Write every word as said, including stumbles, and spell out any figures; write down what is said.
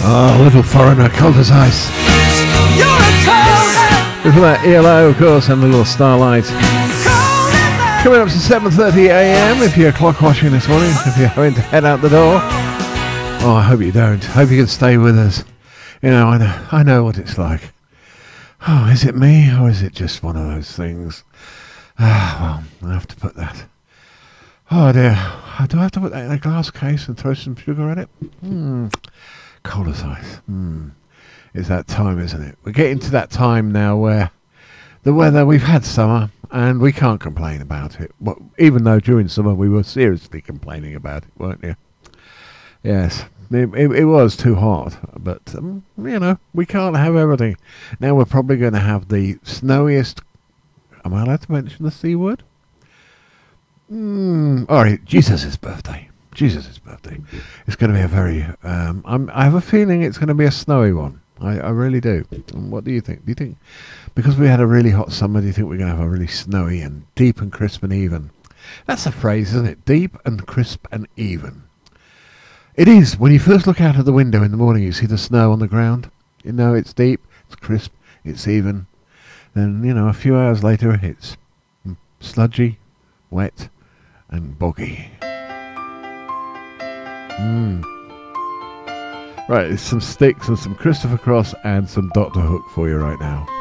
Oh, Little Foreigner, cold as ice. Before that, E L O, of course, and the Little Starlight. Coming up to seven thirty a m if you're clock watching this morning, if you're having to head out the door. Oh, I hope you don't. Hope you can stay with us. You know, I know, I know what it's like. Oh, is it me, or is it just one of those things? Ah, well, I have to put that. Oh dear, do I have to put that in a glass case and throw some sugar in it? Hmm, cold as ice. Hmm, it's that time, isn't it? We're getting to that time now where the weather, we've had summer, and we can't complain about it. Well, even though during summer we were seriously complaining about it, weren't you? Yes, it, it, it was too hot, but, um, you know, we can't have everything. Now we're probably going to have the snowiest, am I allowed to mention the C word? Mm, all right, Jesus' birthday. Jesus' birthday. It's going to be a very, um, I'm, I have a feeling it's going to be a snowy one. I, I really do. And what do you think? Do you think, because we had a really hot summer, do you think we're going to have a really snowy and deep and crisp and even? That's a phrase, isn't it? Deep and crisp and even. It is. When you first look out of the window in the morning, you see the snow on the ground. You know it's deep, it's crisp, it's even. Then, you know, a few hours later, it's sludgy, wet, and boggy. Mm. Right, there's some Styx and some Christopher Cross and some Doctor Hook for you right now.